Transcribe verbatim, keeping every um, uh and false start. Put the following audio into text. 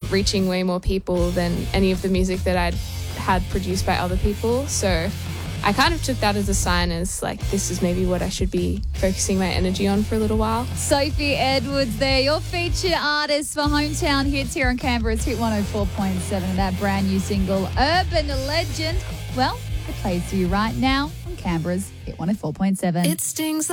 reaching way more people than any of the music that I'd had produced by other people. So I kind of took that as a sign as like, this is maybe what I should be focusing my energy on for a little while. Sophie Edwards there, your featured artist for Hometown Hits here on Canberra's Hit one oh four point seven, and that brand new single, Urban Legend. Well, it plays to you right now on Canberra's Hit one oh four point seven. It stings